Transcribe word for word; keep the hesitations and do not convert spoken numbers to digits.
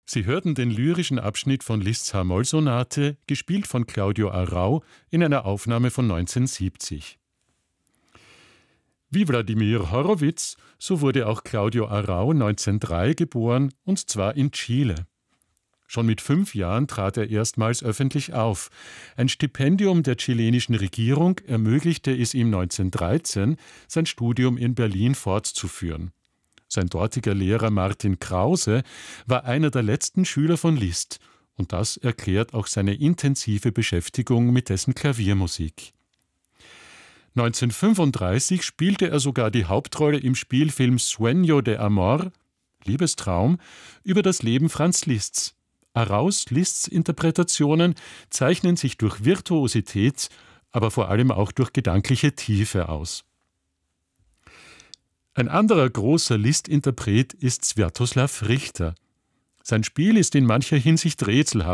Sie hörten den lyrischen Abschnitt von Liszts H-Moll-Sonate, gespielt von Claudio Arrau in einer Aufnahme von neunzehnhundertsiebzig. Wie Wladimir Horowitz, so wurde auch Claudio Arrau neunzehnhundertdrei geboren, und zwar in Chile. Schon mit fünf Jahren trat er erstmals öffentlich auf. Ein Stipendium der chilenischen Regierung ermöglichte es ihm neunzehnhundertdreizehn, sein Studium in Berlin fortzuführen. Sein dortiger Lehrer Martin Krause war einer der letzten Schüler von Liszt, und das erklärt auch seine intensive Beschäftigung mit dessen Klaviermusik. neunzehnhundertfünfunddreißig spielte er sogar die Hauptrolle im Spielfilm Sueño de Amor, Liebestraum, über das Leben Franz Liszts. Arraus Liszts Interpretationen zeichnen sich durch Virtuosität, aber vor allem auch durch gedankliche Tiefe aus. Ein anderer großer Liszt-Interpret ist Swiatoslaw Richter. Sein Spiel ist in mancher Hinsicht rätselhaft.